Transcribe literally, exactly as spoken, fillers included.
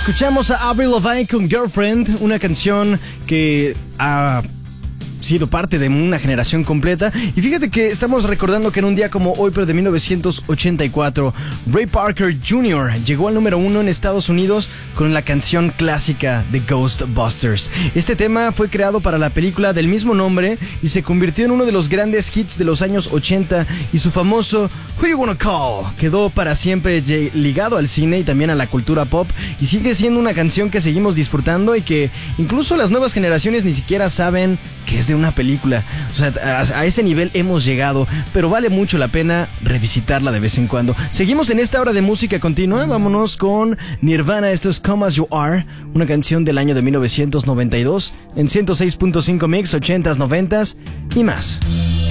Escuchamos a Avril Lavigne con Girlfriend, una canción que ha sido parte de una generación completa. Y fíjate que estamos recordando que en un día como hoy, pero de mil novecientos ochenta y cuatro, Ray Parker junior llegó al número uno en Estados Unidos con la canción clásica de Ghostbusters. Este tema fue creado para la película del mismo nombre y se convirtió en uno de los grandes hits de los años ochenta, y su famoso Who You Wanna Call quedó para siempre ligado al cine y también a la cultura pop, y sigue siendo una canción que seguimos disfrutando y que incluso las nuevas generaciones ni siquiera saben que es de una película. O sea, a, a ese nivel hemos llegado, pero vale mucho la pena revisitarla de vez en cuando. Seguimos en esta hora de música continua. Vámonos con Nirvana. Esto es Come As You Are, una canción del año de mil novecientos noventa y dos en ciento seis punto cinco Mix, ochentas, noventas y más.